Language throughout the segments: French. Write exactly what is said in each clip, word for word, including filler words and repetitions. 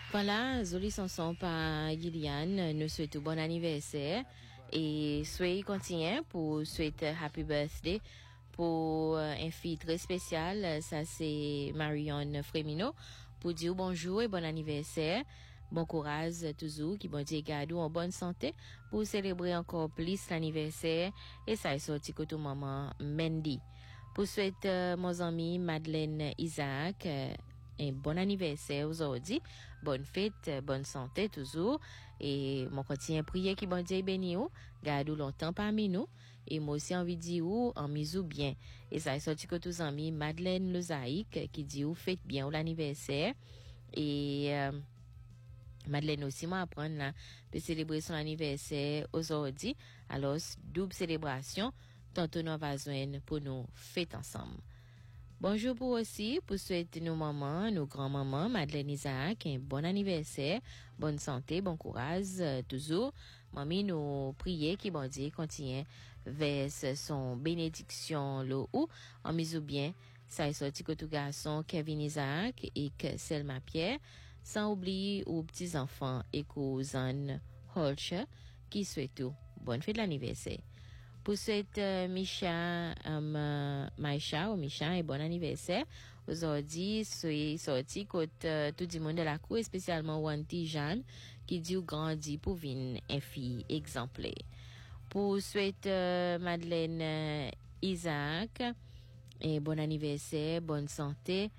Voilà, Zoli Sanson par Gillian, nous souhaitons bon anniversaire et soyez continue pour souhaiter happy birthday pour un fille très spécial, ça c'est Marion Fremino, pour dire bonjour et bon anniversaire. Bon courage toujours, qui bon Dieu garde en bonne santé pour célébrer encore plus l'anniversaire et ça est sorti que tout maman Mendy. Pour souhaiter euh, mon ami Madeleine Isaac euh, un bon anniversaire aujourd'hui, bonne fête, bonne santé toujours et mon continue prier qui bon Dieu béni ou, garde longtemps parmi nous et moi aussi envie de dire ou en misou bien et ça est sorti que tous amis Madeleine Lozaïque qui dit ou fête bien ou l'anniversaire et euh, Madeleine aussi m'a apprendre là de célébrer son anniversaire aujourd'hui alors double célébration tantôt nous va joindre pour nous fêter ensemble. Bonjour pour aussi, pour souhaiter nos mamans, nos grands-mamans, Madeleine Isaac, un bon anniversaire, bonne santé, bon courage, euh, toujours. Mamie, nous prier qui bon Dieu continue vers son bénédiction le ou, en misou bien, ça est sorti que tout garçon, Kevin Isaac et que Selma Pierre, sans oublier aux petits-enfants et cousins Holcher, qui souhaitent tout. Bonne fête d'anniversaire. Pour cette euh, Micha, um, Maïcha ou Micha, et bon anniversaire. Aujourd'hui, soyez sorti côté euh, tout le monde de la cour, et spécialement Wanti Jeanne, qui dit ou grandit pour venir un fille exemplaire. Pour cette euh, Madeleine euh, Isaac, et bon anniversaire, bonne santé,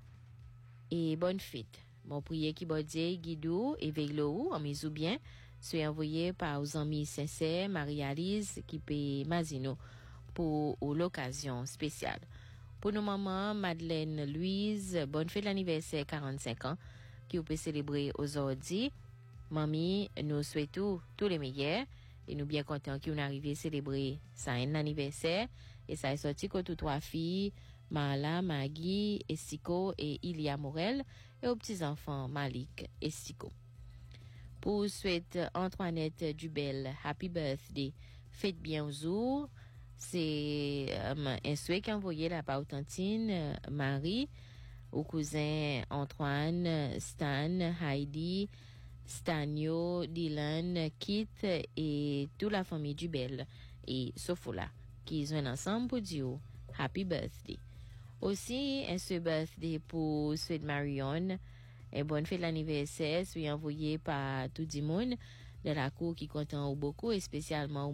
et bonne fête. Mon prière qui bon Dieu, guidou, et veille ou, en misou bien, soyez envoyé par aux amis sincères Marie-Alice qui paye Mazino pour l'occasion spéciale. Pour nos mamans, Madeleine Louise, bonne fête d'anniversaire quarante-cinq ans qui vous peut célébrer aujourd'hui. Mamie, nous souhaitons tous les meilleurs et nous bien contents qu'on arrive à célébrer ça un anniversaire et ça est sorti que toutes trois filles, Mala, Maggie, Estiko et Ilia Morel et aux petits-enfants Malik et Siko. Pour souhaiter Antoinette Dubel, happy birthday, faites bien au jour. C'est euh, un souhait qui a envoyé la part Tantine, euh, Marie, au cousin Antoine, Stan, Heidi, Stanio, Dylan, Kit et toute la famille Dubel et Sofola qui sont ensemble pour dire happy birthday. Aussi, un souhait birthday pour souhait Marion. Et bonne fête l'anniversaire, suis envoyé par tout le monde de la cour qui content beaucoup et spécialement